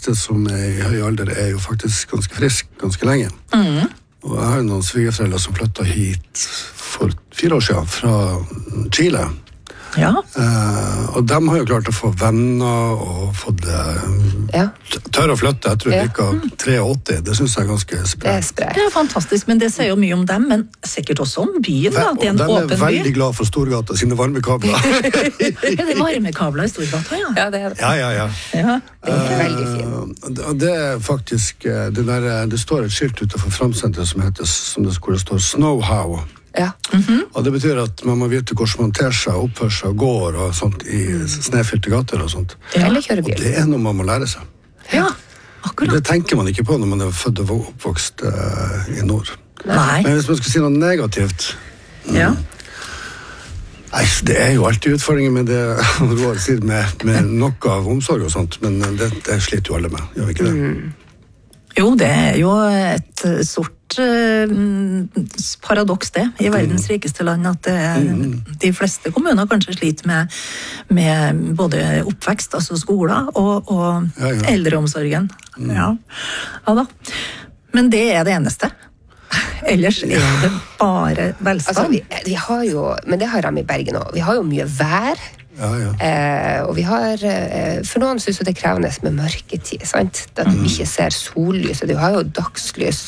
eldste som I høy alder jo faktisk ganske frisk, ganske lenge. Og jeg har jo noen svigerforeldre som flyttet hit for 4 år siden fra Chile. Ja. Og de har jo klart å få venner og fått tørre å flytte. Jeg tror de ikke 83. Det synes jeg ganske sprekt. Det fantastisk, men det sier jo mye om dem, men sikkert også om byen. Da, at det en de åpen by. Veldig glad for Storgata sine varmekabler. Det varmekabler I Storgata, ja. Ja, det Ja. Det veldig fint. Det faktisk det står et skilt utenfor Framsenteret som det står Snowhow. Ja. Og det betyr at man må vite hvordan man ter seg, oppfører seg og går og sånt I snefylte gater og sånt. Eller kjøre bil. Og det noe man må lære seg. Ja, akkurat. Det tenker man ikke på når man født og oppvokst I nord. Nei. Men hvis man skal si noe negativt... Ja. Nei, det jo alltid utfordringer med det Roar sier med noe av omsorg og sånt, men det sliter jo alle med, gjør vi ikke det? Jo, det jo et sort paradoks det I verdens rikeste land at de fleste kommuner kanskje sliter med både oppvekst, altså skoler og eldreomsorgen. Ja da. Men det det eneste. Ellers det bare velstand. Altså, vi har jo, men det har de I Bergen også. Vi har jo mye vær. Og vi har for noen synes jo det krevende med mørketid, sant? At du ikke ser sollys, og du har jo dagslys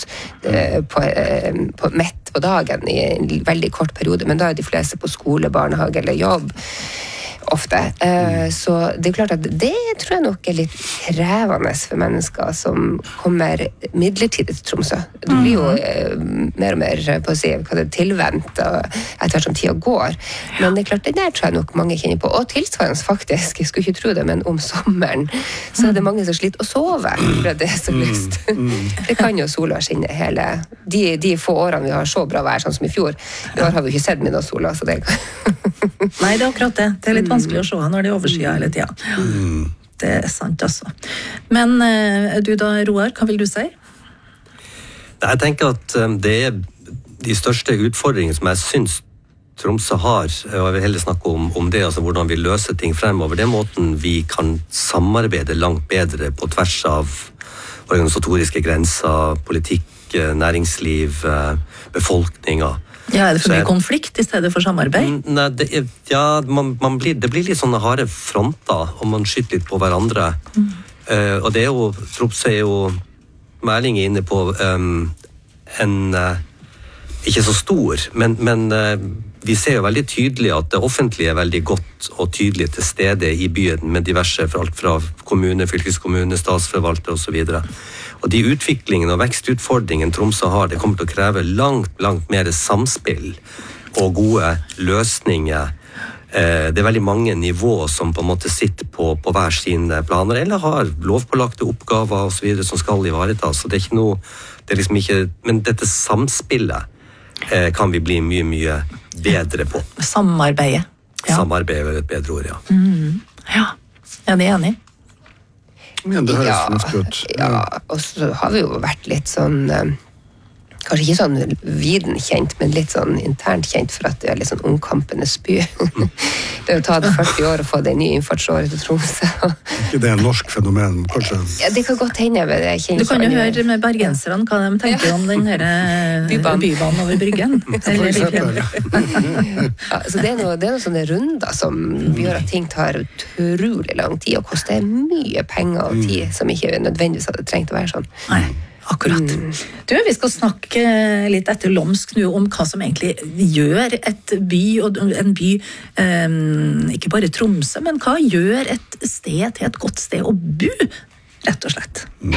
på midt på dagen I en veldig kort periode, men da de fleste på skole, barnehage eller jobb ofte. Så det klart at det tror jeg nok litt krevende for mennesker som kommer midlertidig til Tromsø. Det blir jo mer og mer på å si, tilvendt etter som tida går. Men det klart, det der tror jeg nok mange kjenner på. Og tilsvarende faktisk, jeg skulle ikke tro det, men om sommeren så det mange som sliter å sove for det så lyst. Det kan jo sola skinne hele de få årene vi har så bra vær, sånn som I fjor. I år har vi ikke sett med noe sola, så det Nei, det akkurat det. Det litt vanskelig å se når det overskyer hele tiden. Det sant, altså. Men du da, Roar, hva vil du si? Jeg tenker at det de største utfordringene som jeg synes Tromsø har, og jeg vil heller snakke om det, altså hvordan vi løser ting fremover, det måten vi kan samarbeide langt bedre på tvers av organisatoriske grenser, politikk, næringsliv, befolkninger. Ja, det for mye konflikt I stedet for samarbeid? Nei, det blir litt sånne harde fronter, og man skyter litt på hverandre. Og det jo, Tromsø jo, Erling inne på, ikke så stor, men vi ser jo veldig tydelig at det offentlige veldig godt og tydelig til stede I byen med diverse, for alt fra kommune, fylkeskommune, statsforvalter og så videre. Og de utviklingene og vekstutfordringene Tromsø har, det kommer til å kreve langt mer samspill og gode løsninger. Det veldig mange nivåer som på en måte sitter på hver sine planer, eller har lovpålagte oppgaver og så videre som skal ivaretas. Så det ikke noe, det liksom ikke, men dette samspillet kan vi bli mye bedre på. Samarbeidet. Ja. Samarbeidet et bedre ord, ja. Ja, jeg enig. Ja, det høres fornuftig ut. Ja, og så har vi jo vært litt sånn kanskje ikke sånn viden kjent, men litt sånn internt kjent for at det litt sånn omkampenes by. Det jo tatt 40 år å få det nye innfartsåret til Tromsø. Ikke det norsk fenomen, kanskje? Ja, det kan godt hende. Du kan jo høre med bergenserne hva de tenker om den her bybanen over Bryggen. Så det noe sånne runder som gjør at ting tar utrolig lang tid, og koster mye penger og tid som ikke nødvendigvis hadde trengt å være sånn. Nei. Akkurat. Du, vi skal snakke litt etter lomsk nå om hva som egentlig gjør en by, ikke bare Tromsø, men hva gjør et sted til et godt sted å bo, rett og slett.